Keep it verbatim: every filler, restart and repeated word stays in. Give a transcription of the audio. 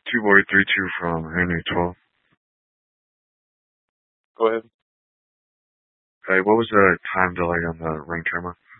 Two boy three two from Henry twelve. Go ahead. Hey, what was the time delay on the ring camera?